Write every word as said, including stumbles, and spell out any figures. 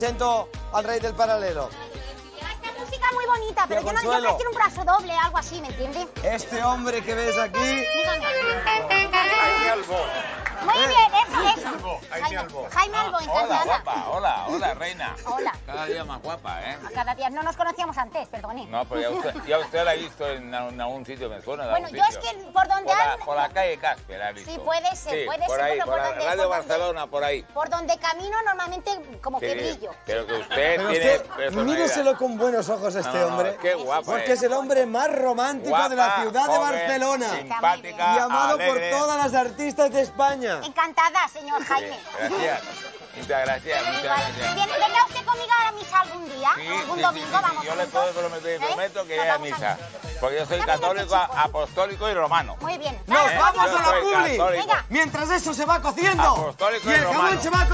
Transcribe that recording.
Presento al rey del paralelo. Esta música es muy bonita, pero yo, no, yo Consuelo. prefiero un brazo doble, algo así, ¿me entiendes? Este hombre que ves aquí... Dígame. Jaime Albo. Muy ¿Eh? bien, eso, eso. Jaime Albo. Jaime Albo, Hola, encantada. guapa. Hola, hola, reina. Hola. Cada día más guapa, ¿eh? Cada día no nos conocíamos antes, perdone. No, pero ya usted, ya usted la ha visto en, en algún sitio, me suena. de Bueno, algún yo es sitio. que por donde Por la, ando- por la calle Caspe la ha visto. Sí, puede ser, Sí, puede por ser, ahí, pero por por la donde- Radio por donde- Barcelona, por ahí. Por donde camino normalmente como Sí, que brillo. pero que usted Pero tiene usted, personalidad. míreselo con buenos ojos a este No, no, hombre. qué guapo Porque es el hombre más romántico Guapa, de la ciudad de joven, Barcelona. simpática, Y amado alegre. por todas las artistas de España. Encantada, señor Sí, Jaime. gracias. Muchas gracias, muchas Igual. gracias. Viene- Venga usted conmigo a la misa algún día, Sí, algún sí, domingo, sí, sí, vamos yo le juntos. puedo prometer, ¿Eh? prometo que Nos iré a vamos misa. Porque yo soy Mira, mira qué católico, chico. apostólico y romano. Muy bien. ¡Nos Vale, vamos yo a la soy publi! católico. Venga. Mientras eso se va cociendo. Apostólico y y el jamón romano. se va